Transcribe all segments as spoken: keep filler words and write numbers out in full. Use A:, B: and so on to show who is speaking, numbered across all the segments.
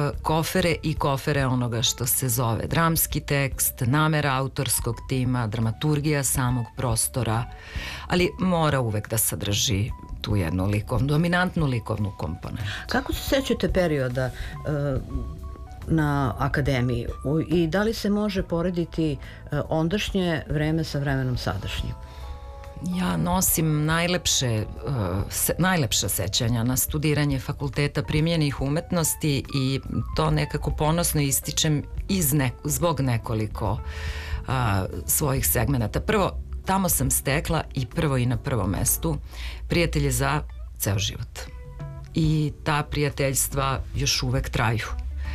A: kofere i kofere onoga što se zove dramski tekst, namera autorskog tima, dramaturgija samog prostora, ali mora uvek da sadrži tu jednu likovnu, dominantnu likovnu komponentu.
B: Kako se sećate perioda uh, na akademiji i da li se može porediti uh, ondašnje vreme sa vremenom sadašnjim?
A: Ja nosim najlepše, uh, se, najlepša sećanja na studiranje Fakulteta primjenih umetnosti i to nekako ponosno ističem iz ne, zbog nekoliko uh, svojih segmenata. Prvo, tamo sam stekla i prvo i na prvom mestu prijatelje za ceo život. I ta prijateljstva još uvek traju.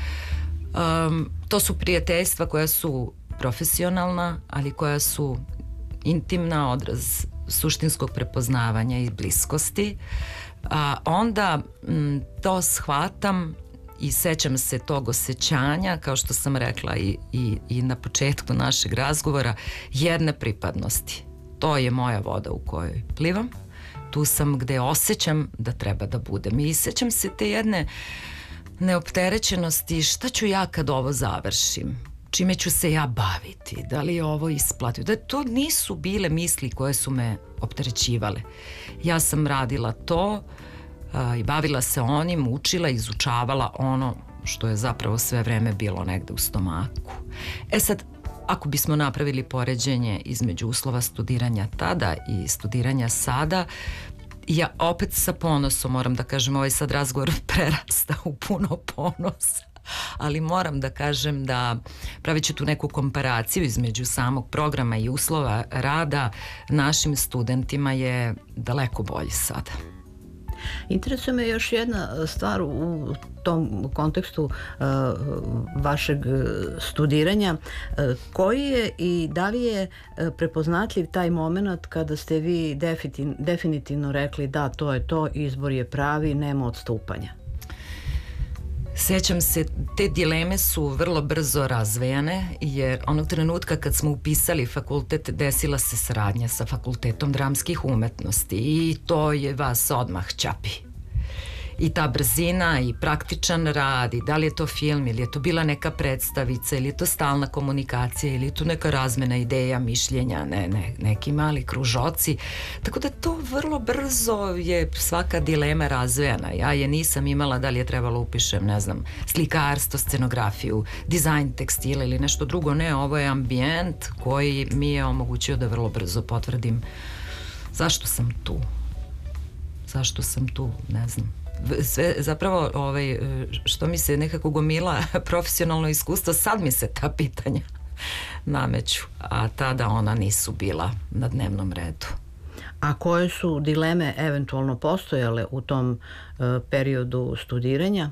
A: Um, to su prijateljstva koja su profesionalna, ali koja su intimna, odraz suštinskog prepoznavanja i bliskosti. A onda m, to shvatam i sećam se tog osjećanja, kao što sam rekla i, i, i na početku našeg razgovora, jedne pripadnosti. To je moja voda u kojoj plivam. Tu sam gde osjećam da treba da budem. I sećam se te jedne neopterećenosti, šta ću ja kad ovo završim? Čime ću se ja baviti? Da li je ovo isplatio? Da to nisu bile misli koje su me opterećivale. Ja sam radila to a, i bavila se onim, učila, izučavala ono što je zapravo sve vreme bilo negde u stomaku. E sad, ako bismo napravili poređenje između uslova studiranja tada i studiranja sada, ja opet sa ponosom moram da kažem, ovaj sad razgovor prerasta u puno ponosa, ali moram da kažem da pravit ću tu neku komparaciju između samog programa i uslova rada našim studentima je daleko bolji sada.
B: Interesuje me još jedna stvar u tom kontekstu uh, vašeg studiranja. Uh, koji je i da li je uh, prepoznatljiv taj moment kada ste vi definitivno, definitivno rekli da, to je to, izbor je pravi, nema odstupanja?
A: Sećam se, te dileme su vrlo brzo razvejane, jer onog trenutka kad smo upisali fakultet desila se saradnja sa Fakultetom dramskih umetnosti i to je vas odmah ćapi. I ta brzina i praktičan rad i da li je to film ili je to bila neka predstavica ili je to stalna komunikacija ili je to neka razmena ideja, mišljenja, ne, ne, neki mali kružoci. Tako da to vrlo brzo je svaka dilema razvejana. Ja je nisam imala da li je trebalo upišem, ne znam, slikarstvo, scenografiju, dizajn tekstila ili nešto drugo. Ne, ovo je ambijent koji mi je omogućio da vrlo brzo potvrdim zašto sam tu. Zašto sam tu, ne znam. Sve, zapravo ovaj, što mi se nekako gomila profesionalno iskustvo, sad mi se ta pitanja nameću, a tada ona nisu bila na dnevnom redu.
B: A koje su dileme eventualno postojale u tom uh, periodu studiranja?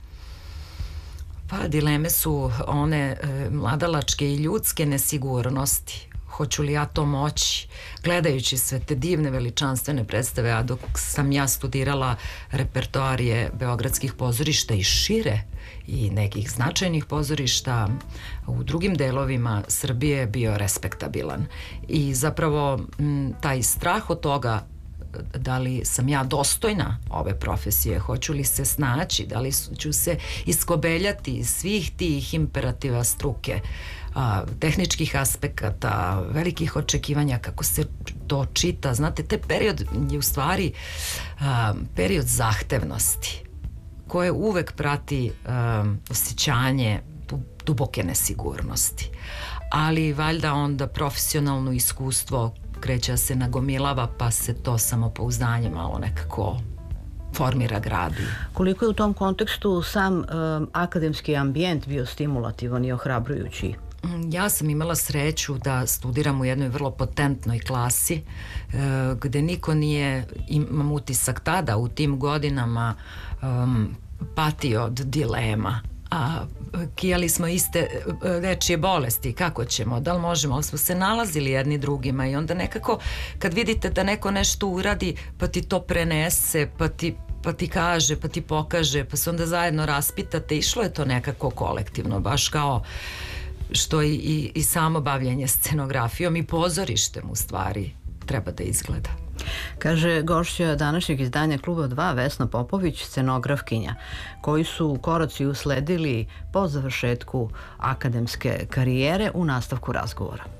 A: Pa dileme su one e, mladalačke i ljudske nesigurnosti. Hoću li ja to moći? Gledajući sve te divne veličanstvene predstave, a dok sam ja studirala repertoarije beogradskih pozorišta i šire i nekih značajnih pozorišta u drugim delovima Srbije bio respektabilan. I zapravo m, taj strah od toga da li sam ja dostojna ove profesije, hoću li se snaći, da li ću se iskobeljati iz svih tih imperativa struke, a, tehničkih aspekata, velikih očekivanja, kako se to čita. Znate, te period je u stvari a, period zahtevnosti koje uvek prati a, osjećanje duboke nesigurnosti. Ali valjda onda profesionalno iskustvo kreće se nagomilava, pa se to samopouzdanje malo nekako formira, gradi.
B: Koliko je u tom kontekstu sam um, akademski ambijent bio stimulativan i ohrabrujući?
A: Ja sam imala sreću da studiram u jednoj vrlo potentnoj klasi e, gde niko nije, imam utisak tada u tim godinama, um, patio od dilema. A kijali smo iste dečije bolesti, kako ćemo, da li možemo, ali smo se nalazili jedni drugima i onda nekako kad vidite da neko nešto uradi pa ti to prenese, pa ti, pa ti kaže, pa ti pokaže, pa se onda zajedno raspitate, išlo je to nekako kolektivno, baš kao što i, i, i samo bavljanje scenografijom i pozorištem u stvari treba da izgleda.
B: Kaže gošća današnjeg izdanja Kluba dva Vesna Popović, scenografkinja, koji su koraci usledili po završetku akademske karijere u nastavku razgovora.